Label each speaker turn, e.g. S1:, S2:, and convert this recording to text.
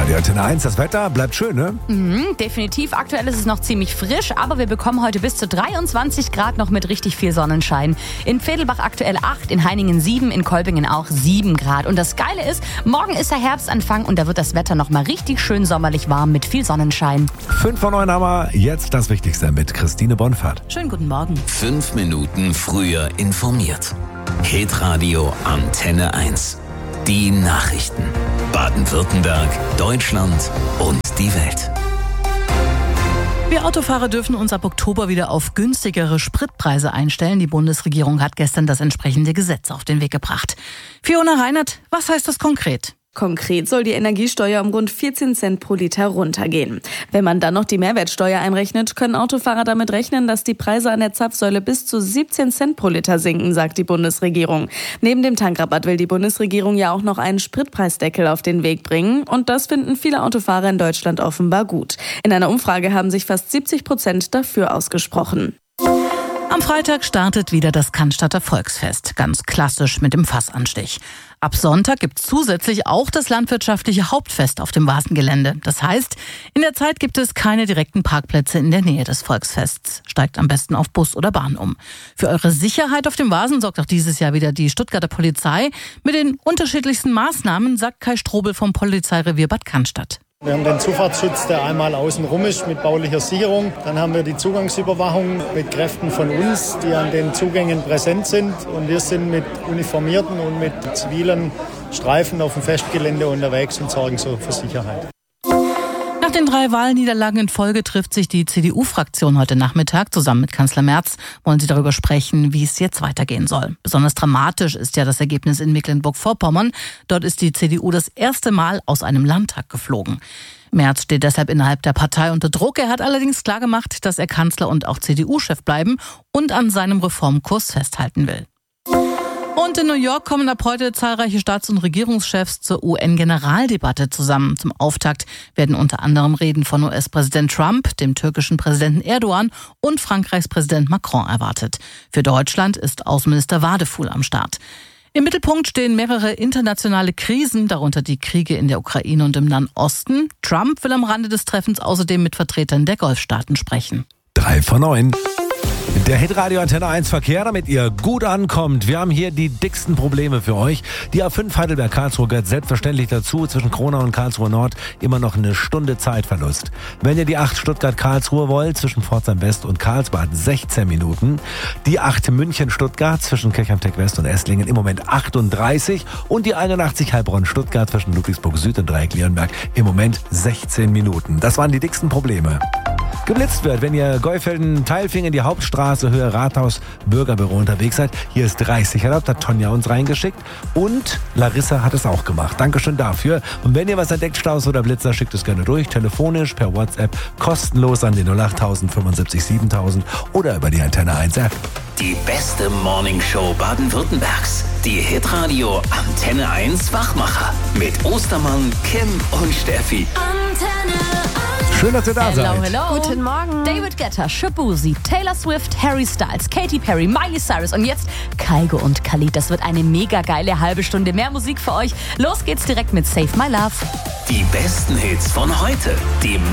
S1: Radio Antenne 1, das Wetter bleibt schön, ne?
S2: Definitiv. Aktuell ist es noch ziemlich frisch, aber wir bekommen heute bis zu 23 Grad noch mit richtig viel Sonnenschein. In Vedelbach aktuell 8, in Heiningen 7, in Kolbingen auch 7 Grad. Und das Geile ist, morgen ist der Herbstanfang und da wird das Wetter noch mal richtig schön sommerlich warm mit viel Sonnenschein.
S1: 5 vor 9 haben wir jetzt das Wichtigste mit Christine Bonfahrt.
S2: Schönen guten Morgen.
S3: 5 Minuten früher informiert. Hitradio Antenne 1. Die Nachrichten. Baden-Württemberg, Deutschland und die Welt.
S4: Wir Autofahrer dürfen uns ab Oktober wieder auf günstigere Spritpreise einstellen. Die Bundesregierung hat gestern das entsprechende Gesetz auf den Weg gebracht. Fiona Reinert, was heißt das konkret?
S5: Konkret soll die Energiesteuer um rund 14 Cent pro Liter runtergehen. Wenn man dann noch die Mehrwertsteuer einrechnet, können Autofahrer damit rechnen, dass die Preise an der Zapfsäule bis zu 17 Cent pro Liter sinken, sagt die Bundesregierung. Neben dem Tankrabatt will die Bundesregierung ja auch noch einen Spritpreisdeckel auf den Weg bringen. Und das finden viele Autofahrer in Deutschland offenbar gut. In einer Umfrage haben sich fast 70% dafür ausgesprochen.
S4: Am Freitag startet wieder das Cannstatter Volksfest, ganz klassisch mit dem Fassanstich. Ab Sonntag gibt es zusätzlich auch das landwirtschaftliche Hauptfest auf dem Vasengelände. Das heißt, in der Zeit gibt es keine direkten Parkplätze in der Nähe des Volksfests. Steigt am besten auf Bus oder Bahn um. Für eure Sicherheit auf dem Vasen sorgt auch dieses Jahr wieder die Stuttgarter Polizei mit den unterschiedlichsten Maßnahmen, sagt Kai Strobel vom Polizeirevier Bad Cannstatt.
S6: Wir haben den Zufahrtsschutz, der einmal außen rum ist mit baulicher Sicherung. Dann haben wir die Zugangsüberwachung mit Kräften von uns, die an den Zugängen präsent sind. Und wir sind mit uniformierten und mit zivilen Streifen auf dem Festgelände unterwegs und sorgen so für Sicherheit.
S4: Nach den 3 Wahlniederlagen in Folge trifft sich die CDU-Fraktion heute Nachmittag. Zusammen mit Kanzler Merz wollen sie darüber sprechen, wie es jetzt weitergehen soll. Besonders dramatisch ist ja das Ergebnis in Mecklenburg-Vorpommern. Dort ist die CDU das erste Mal aus einem Landtag geflogen. Merz steht deshalb innerhalb der Partei unter Druck. Er hat allerdings klargemacht, dass er Kanzler und auch CDU-Chef bleiben und an seinem Reformkurs festhalten will. Und in New York kommen ab heute zahlreiche Staats- und Regierungschefs zur UN-Generaldebatte zusammen. Zum Auftakt werden unter anderem Reden von US-Präsident Trump, dem türkischen Präsidenten Erdogan und Frankreichs Präsident Macron erwartet. Für Deutschland ist Außenminister Wadefuhl am Start. Im Mittelpunkt stehen mehrere internationale Krisen, darunter die Kriege in der Ukraine und im Nahen Osten. Trump will am Rande des Treffens außerdem mit Vertretern der Golfstaaten sprechen.
S1: 3 vor 9. Der Hitradio Antenne 1 Verkehr, damit ihr gut ankommt. Wir haben hier die dicksten Probleme für euch. Die A5 Heidelberg-Karlsruhe gehört selbstverständlich dazu. Zwischen Kronau und Karlsruhe Nord immer noch eine Stunde Zeitverlust. Wenn ihr die 8 Stuttgart-Karlsruhe wollt, zwischen Pforzheim West und Karlsbad 16 Minuten. Die 8 München-Stuttgart zwischen Kirchheim-Tech West und Esslingen im Moment 38. Und die 81 Heilbronn-Stuttgart zwischen Ludwigsburg Süd und Dreieck-Lierenberg im Moment 16 Minuten. Das waren die dicksten Probleme. Geblitzt wird, wenn ihr Geufelden-Teilfingen, die Hauptstraße, Höhe Rathaus, Bürgerbüro unterwegs seid. Hier ist 30 erlaubt, hat Tonja uns reingeschickt. Und Larissa hat es auch gemacht. Dankeschön dafür. Und wenn ihr was entdeckt, Staus oder Blitzer, schickt es gerne durch. Telefonisch, per WhatsApp, kostenlos an den 08000 75 7000 oder über die Antenne 1 App.
S3: Die beste Morningshow Baden-Württembergs. Die Hitradio Antenne 1 Wachmacher. Mit Ostermann, Kim und Steffi.
S2: Antenne 1.
S1: Schön, dass ihr da seid.
S2: Hello. Guten Morgen. David Guetta, Shaboozey, Taylor Swift, Harry Styles, Katy Perry, Miley Cyrus und jetzt Kygo und Khalid. Das wird eine mega geile halbe Stunde mehr Musik für euch. Los geht's direkt mit Save My Love.
S3: Die besten Hits von heute. Die